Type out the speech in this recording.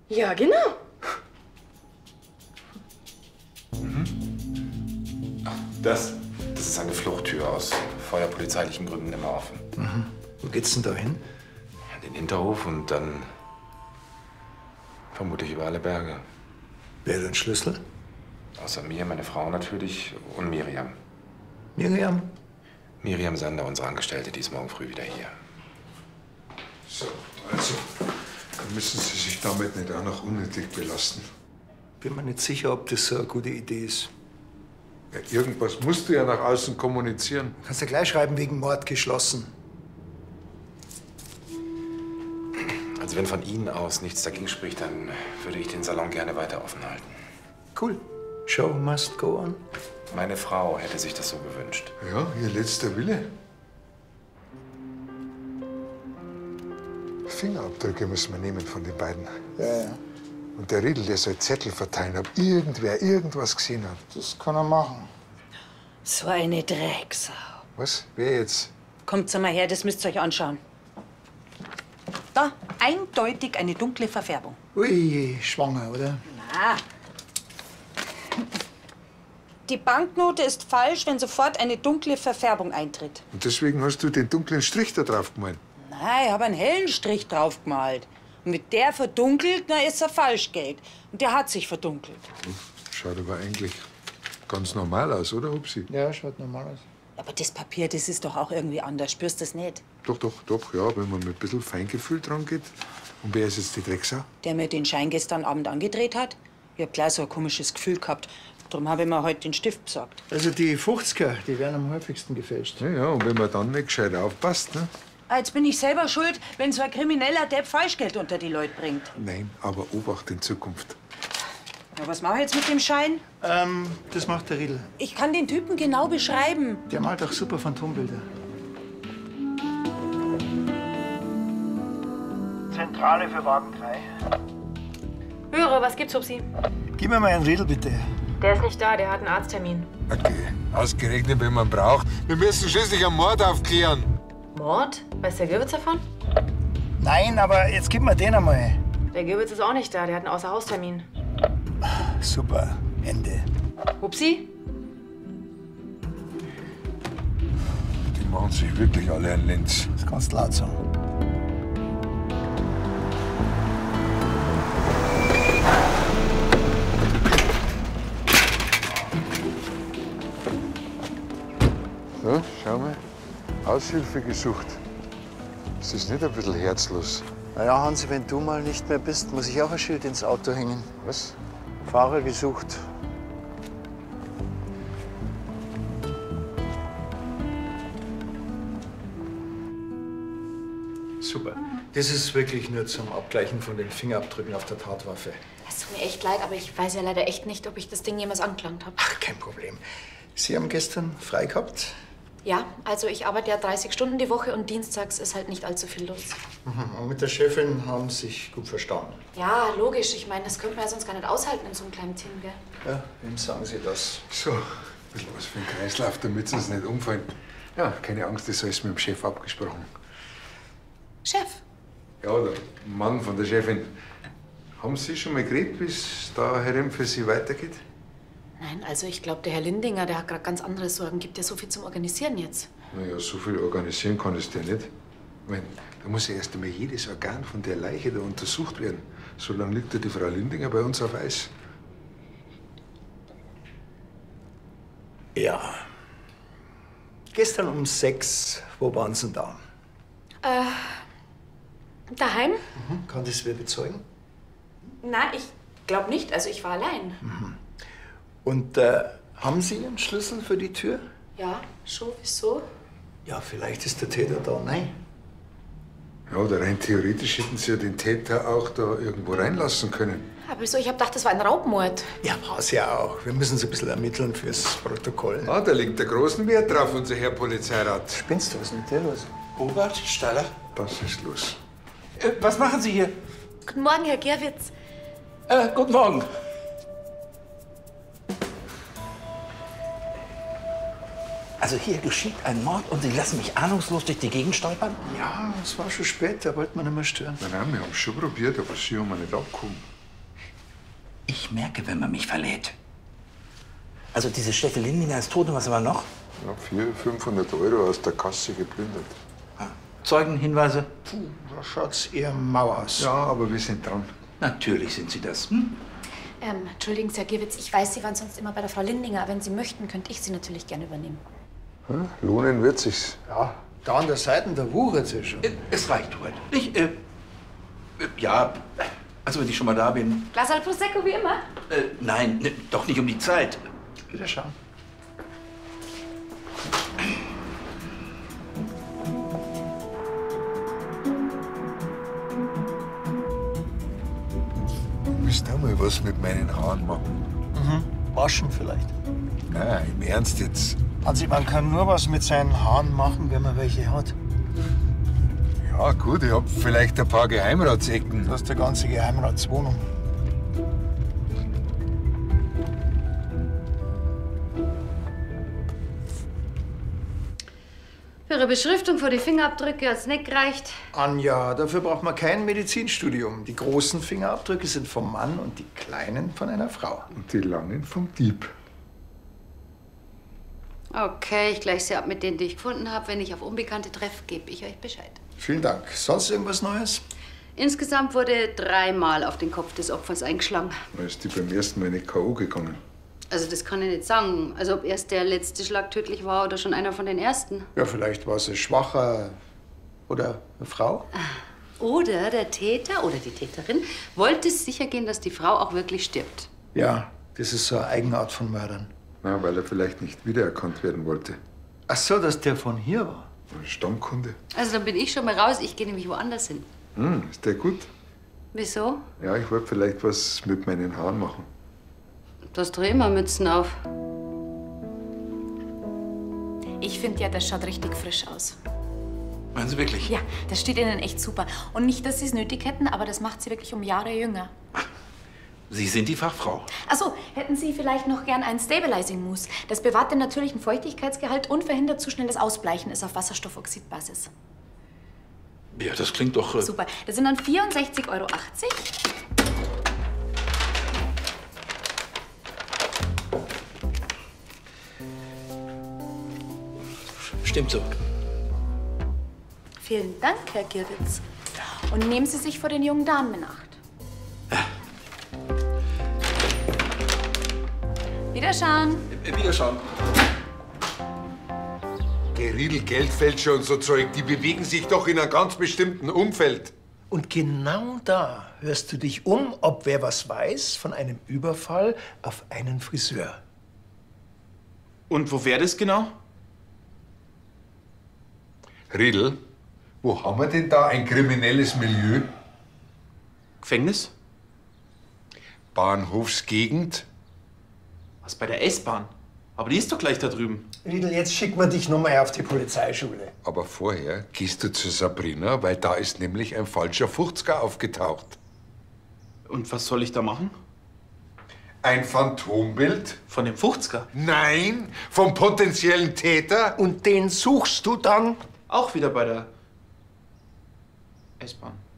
Ja, genau. Das ist eine Fluchttür aus feuerpolizeilichen Gründen immer offen. Wo geht's denn da hin? In den Hinterhof und dann vermutlich über alle Berge. Wer hat den Schlüssel? Außer mir, meine Frau natürlich und Miriam. Miriam? Miriam Sander, unsere Angestellte, die ist morgen früh wieder hier. So, also, dann müssen Sie sich damit nicht auch noch unnötig belasten. Bin mir nicht sicher, ob das so eine gute Idee ist. Ja, irgendwas musst du ja nach außen kommunizieren. Kannst du gleich schreiben, wegen Mord geschlossen. Also wenn von Ihnen aus nichts dagegen spricht, dann würde ich den Salon gerne weiter offen halten. Cool. Show must go on. Meine Frau hätte sich das so gewünscht. Ja, Ihr letzter Wille. Fingerabdrücke müssen wir nehmen von den beiden. Ja. Und der Riedel, der soll Zettel verteilen, ob irgendwer irgendwas gesehen hat. Das kann er machen. So eine Drecksau. Was? Wer jetzt? Kommt's mal her, das müsst ihr euch anschauen. Da, eindeutig eine dunkle Verfärbung. Ui, schwanger, oder? Na. Die Banknote ist falsch, wenn sofort eine dunkle Verfärbung eintritt. Und deswegen hast du den dunklen Strich da drauf gemalt. Nein, ich habe einen hellen Strich draufgemalt. Und mit der verdunkelt, na ist er Falschgeld. Und der hat sich verdunkelt. Schaut aber eigentlich ganz normal aus, oder, Hupsi? Ja, schaut normal aus. Aber das Papier, das ist doch auch irgendwie anders. Spürst du das nicht? Doch, ja, wenn man mit ein bisschen Feingefühl dran geht. Und wer ist jetzt die Drecksau? Der mir den Schein gestern Abend angedreht hat. Ich hab gleich so ein komisches Gefühl gehabt. Darum habe ich mir heute den Stift besorgt. Also die 50er, die werden am häufigsten gefälscht. Ja, und wenn man dann nicht gescheit aufpasst, ne? Ah, jetzt bin ich selber schuld, wenn so ein krimineller Depp Falschgeld unter die Leute bringt. Nein, aber Obacht in Zukunft. Ja, was mache ich jetzt mit dem Schein? Das macht der Riedel. Ich kann den Typen genau beschreiben. Der malt auch super Phantombilder. Zentrale für Wagen 3. Höre, was gibt's, Hupsi? Gib mir mal einen Riedel, bitte. Der ist nicht da, der hat einen Arzttermin. Okay, ausgerechnet, wenn man braucht. Wir müssen schließlich einen Mord aufklären. Mord? Weiß der Gewitz davon? Nein, aber jetzt gib mir den einmal. Der Gewitz ist auch nicht da, der hat einen Außerhaustermin. Super, Ende. Hupsi? Die machen sich wirklich alle einen Lenz. Das kannst du laut sagen. Ja, schau mal. Aushilfe gesucht. Ist das nicht ein bisschen herzlos? Na ja, Hansi, wenn du mal nicht mehr bist, muss ich auch ein Schild ins Auto hängen. Was? Fahrer gesucht. Super. Das ist wirklich nur zum Abgleichen von den Fingerabdrücken auf der Tatwaffe. Es tut mir echt leid, aber ich weiß ja leider echt nicht, ob ich das Ding jemals angelangt habe. Ach, kein Problem. Sie haben gestern frei gehabt? Ja, also ich arbeite ja 30 Stunden die Woche und dienstags ist halt nicht allzu viel los. Und mit der Chefin haben Sie sich gut verstanden. Ja, logisch. Ich meine, das könnte man ja sonst gar nicht aushalten in so einem kleinen Team, gell? Ja, wem sagen Sie das? So, ein bisschen was für ein Kreislauf, damit sie es nicht umfallen. Ja, keine Angst, das ist alles mit dem Chef abgesprochen. Chef? Ja, der Mann von der Chefin. Haben Sie schon mal geredet, wie es da herum für Sie weitergeht? Nein, also ich glaube, der Herr Lindinger, der hat gerade ganz andere Sorgen. Gibt ja so viel zum Organisieren jetzt. Naja, so viel organisieren kann es der nicht. Ich mein, da muss ja erst einmal jedes Organ von der Leiche da untersucht werden. So lange liegt ja die Frau Lindinger bei uns auf Eis. Ja. Gestern um 6, wo waren Sie denn da? Daheim? Kann das wer bezeugen? Na, ich glaube nicht. Also ich war allein. Und haben Sie einen Schlüssel für die Tür? Ja, schon. Wieso? Ja, vielleicht ist der Täter da. Nein. Ja, oder rein theoretisch hätten Sie ja den Täter auch da irgendwo reinlassen können. Aber wieso? Ich hab gedacht, das war ein Raubmord. Ja, war's ja auch. Wir müssen so ein bisschen ermitteln fürs Protokoll. Ah, da liegt der großen Wert drauf, unser Herr Polizeirat. Spinnst du? Was ist mit dir los? Hubert Staller. Was ist los? Was machen Sie hier? Guten Morgen, Herr Gerwitz. Guten Morgen. Also hier geschieht ein Mord und Sie lassen mich ahnungslos durch die Gegend stolpern? Ja, es war schon spät, da wollte man nicht mehr stören. Nein, wir haben es schon probiert, aber Sie haben nicht abgekommen. Ich merke, wenn man mich verlädt. Also diese Steffi Lindinger ist tot und was haben wir noch? Ja, 400, 500 Euro aus der Kasse geplündert. Zeugenhinweise? Puh, da schaut's eher mau aus. Ja, aber wir sind dran. Natürlich sind Sie das. Entschuldigen Sie, Herr Gierwitz, ich weiß, Sie waren sonst immer bei der Frau Lindinger, aber wenn Sie möchten, könnte ich Sie natürlich gerne übernehmen. Ja, lohnen wird sich's. Ja, da an der Seite, da wuchert's ja schon. Es reicht heute. Ja, also wenn ich schon mal da bin. Glas al Prosecco wie immer? Nein, doch nicht um die Zeit. Wieder schauen. Du musst auch mal was mit meinen Haaren machen. Waschen vielleicht. Nein, im Ernst jetzt. Also man kann nur was mit seinen Haaren machen, wenn man welche hat. Ja, gut, ich hab vielleicht ein paar Geheimratsecken. Du hast eine ganze Geheimratswohnung. Für Ihre Beschriftung für die Fingerabdrücke hat's nicht gereicht. Anja, dafür braucht man kein Medizinstudium. Die großen Fingerabdrücke sind vom Mann und die kleinen von einer Frau. Und die langen vom Dieb. Okay, ich gleiche Sie ab mit denen, die ich gefunden habe. Wenn ich auf Unbekannte treffe, gebe ich euch Bescheid. Vielen Dank. Sonst irgendwas Neues? Insgesamt wurde 3-mal auf den Kopf des Opfers eingeschlagen. Da ist die beim ersten Mal nicht K.O. gegangen. Also das kann ich nicht sagen. Also ob erst der letzte Schlag tödlich war oder schon einer von den ersten. Ja, vielleicht war sie schwacher oder eine Frau. Oder der Täter oder die Täterin wollte sicher gehen, dass die Frau auch wirklich stirbt. Ja, das ist so eine Eigenart von Mördern. Na, weil er vielleicht nicht wiedererkannt werden wollte. Ach so, dass der von hier war. Ein Stammkunde. Also dann bin ich schon mal raus. Ich gehe nämlich woanders hin. Ist der gut? Wieso? Ja, ich wollte vielleicht was mit meinen Haaren machen. Du hast doch immer Mützen auf. Ich finde ja, das schaut richtig frisch aus. Meinen Sie wirklich? Ja, das steht Ihnen echt super. Und nicht, dass Sie es nötig hätten, aber das macht Sie wirklich um Jahre jünger. Sie sind die Fachfrau. Achso, hätten Sie vielleicht noch gern einen Stabilizing Mousse? Das bewahrt den natürlichen Feuchtigkeitsgehalt und verhindert zu schnelles Ausbleichen, ist auf Wasserstoffoxidbasis. Ja, das klingt doch... Super. Das sind dann 64,80 €. Stimmt so. Vielen Dank, Herr Gierwitz. Und nehmen Sie sich vor den jungen Damen in Acht. Wiederschauen. Wiederschauen. Geriedel, Geldfälscher und so Zeug, die bewegen sich doch in einem ganz bestimmten Umfeld. Und genau da hörst du dich um, ob wer was weiß von einem Überfall auf einen Friseur. Und wo wäre das genau? Riedel, wo haben wir denn da ein kriminelles Milieu? Gefängnis? Bahnhofsgegend? Was, bei der S-Bahn? Aber die ist doch gleich da drüben. Riedel, jetzt schicken wir dich noch mal auf die Polizeischule. Aber vorher gehst du zu Sabrina, weil da ist nämlich ein falscher 50er aufgetaucht. Und was soll ich da machen? Ein Phantombild? Von dem 50er? Nein, vom potenziellen Täter. Und den suchst du dann? Auch wieder bei der S-Bahn.